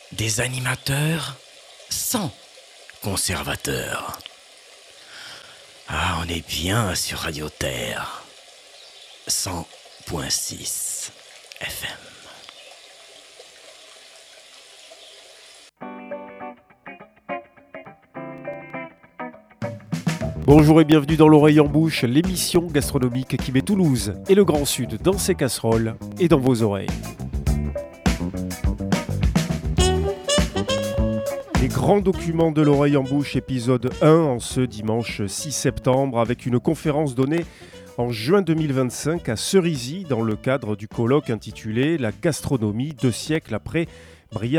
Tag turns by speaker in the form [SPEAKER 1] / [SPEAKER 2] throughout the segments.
[SPEAKER 1] Des animateurs sans conservateurs. Ah, on est bien sur Radio Terre. 100.6 FM.
[SPEAKER 2] Bonjour et bienvenue dans l'Oreille en Bouche, l'émission gastronomique qui met Toulouse et le Grand Sud dans ses casseroles et dans vos oreilles. Les grands documents de l'Oreille en Bouche, épisode 1, en ce dimanche 6 septembre, avec une conférence donnée en juin 2025 à Cerisy, dans le cadre du colloque intitulé « La gastronomie, 2 siècles après Brillat-Savarin ».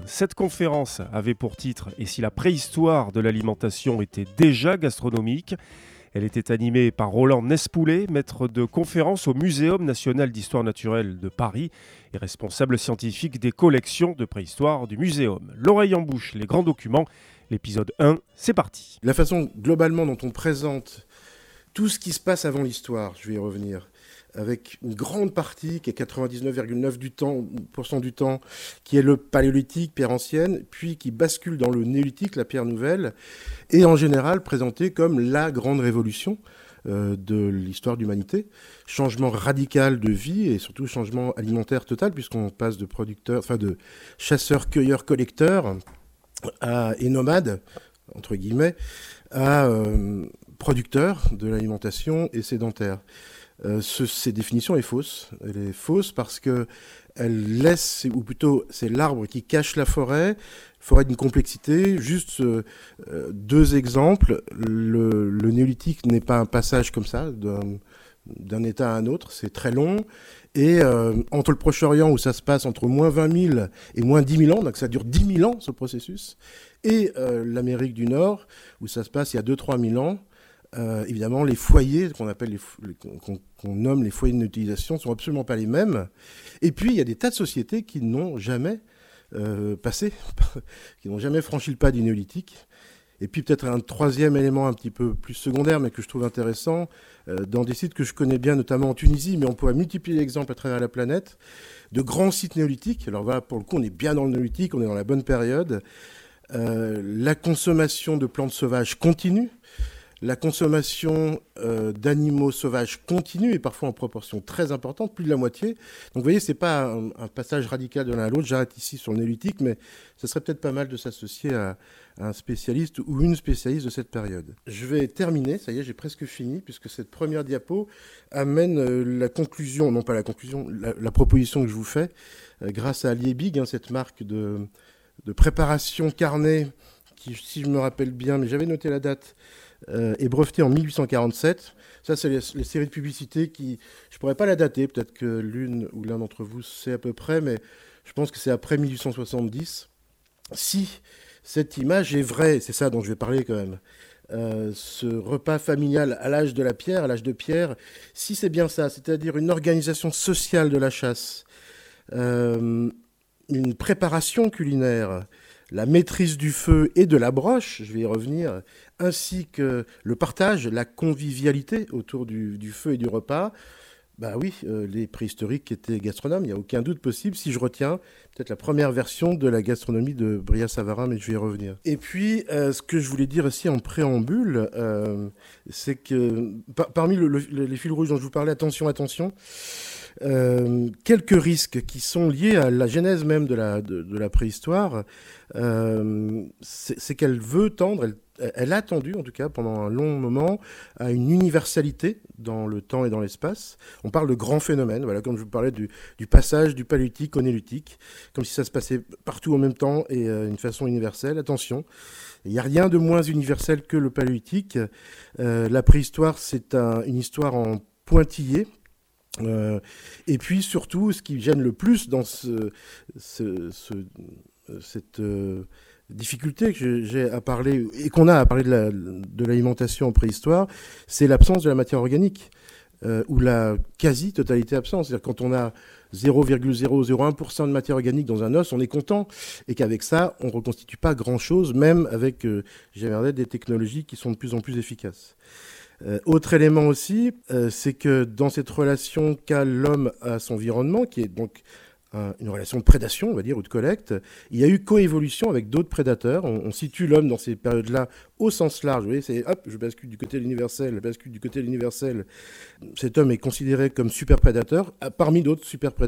[SPEAKER 2] Cette conférence avait pour titre « Et si la préhistoire de l'alimentation était déjà gastronomique ?» Elle était animée par Roland Nespoulet, maître de conférence au Muséum national d'histoire naturelle de Paris et responsable scientifique des collections de préhistoire du Muséum. L'Oreille en Bouche, les grands documents, l'épisode 1, c'est parti.
[SPEAKER 3] La façon globalement dont on présente tout ce qui se passe avant l'histoire, je vais y revenir, avec une grande partie qui est 99,9% du temps, qui est le paléolithique, pierre ancienne, puis qui bascule dans le néolithique, la pierre nouvelle, et en général présentée comme la grande révolution de l'histoire de l'humanité. Changement radical de vie et surtout changement alimentaire total, puisqu'on passe de chasseurs, cueilleurs, collecteurs et nomades, entre guillemets, à producteurs de l'alimentation et sédentaires. Cette définition est fausse. Elle est fausse parce qu'elle laisse, ou plutôt c'est l'arbre qui cache la forêt d'une complexité. Juste 2 exemples. Le néolithique n'est pas un passage comme ça, d'un état à un autre, c'est très long. Et entre le Proche-Orient, où ça se passe entre moins 20 000 et moins 10 000 ans, donc ça dure 10 000 ans ce processus, et l'Amérique du Nord, où ça se passe il y a 2-3 000 ans, évidemment, les foyers qu'on nomme les foyers d'inutilisation ne sont absolument pas les mêmes. Et puis, il y a des tas de sociétés qui n'ont jamais qui n'ont jamais franchi le pas du néolithique. Et puis, peut-être un 3e élément un petit peu plus secondaire, mais que je trouve intéressant, dans des sites que je connais bien, notamment en Tunisie, mais on pourrait multiplier l'exemple à travers la planète, de grands sites néolithiques. Alors voilà, pour le coup, on est bien dans le néolithique, on est dans la bonne période. La consommation de plantes sauvages continue. La consommation d'animaux sauvages continue et parfois en proportion très importante, plus de la moitié. Donc vous voyez, ce n'est pas un passage radical de l'un à l'autre. J'arrête ici sur le néolithique, mais ce serait peut-être pas mal de s'associer à un spécialiste ou une spécialiste de cette période. Je vais terminer, ça y est, j'ai presque fini, puisque cette première diapo amène la conclusion, non pas la conclusion, la proposition que je vous fais, grâce à Liebig, cette marque de préparation carnet, qui, si je me rappelle bien, mais j'avais noté la date, est breveté en 1847. Ça, c'est les séries de publicités qui... Je ne pourrais pas la dater, peut-être que l'une ou l'un d'entre vous sait à peu près, mais je pense que c'est après 1870. Si cette image est vraie, c'est ça dont je vais parler quand même, ce repas familial à l'âge de pierre, si c'est bien ça, c'est-à-dire une organisation sociale de la chasse, une préparation culinaire, la maîtrise du feu et de la broche, je vais y revenir, ainsi que le partage, la convivialité autour du feu et du repas, bah oui, les préhistoriques étaient gastronomes, il n'y a aucun doute possible, si je retiens peut-être la première version de la gastronomie de Brillat-Savarin, mais je vais y revenir. Et puis, ce que je voulais dire aussi en préambule, c'est que parmi les fils rouges dont je vous parlais, attention, quelques risques qui sont liés à la genèse même de la préhistoire, c'est qu'elle veut tendre, elle a tendu en tout cas pendant un long moment à une universalité dans le temps et dans l'espace. On parle de grands phénomènes, voilà, comme je vous parlais du passage du paléolithique au néolithique, comme si ça se passait partout en même temps et d'une façon universelle. Attention, il n'y a rien de moins universel que le paléolithique. La préhistoire, c'est une histoire en pointillé. Et puis surtout, ce qui gêne le plus dans cette difficulté que j'ai à parler et qu'on a à parler de l'alimentation en préhistoire, c'est l'absence de la matière organique ou la quasi-totalité absence. C'est-à-dire quand on a 0,001% de matière organique dans un os, on est content, et qu'avec ça, on ne reconstitue pas grand-chose, même avec, des technologies qui sont de plus en plus efficaces. Autre élément aussi, c'est que dans cette relation qu'a l'homme à son environnement, qui est donc une relation de prédation, on va dire, ou de collecte. Il y a eu coévolution avec d'autres prédateurs. On situe l'homme dans ces périodes-là au sens large. Vous voyez, c'est hop, je bascule du côté de l'universel, je bascule du côté de l'universel. Cet homme est considéré comme super prédateur, parmi d'autres super prédateurs.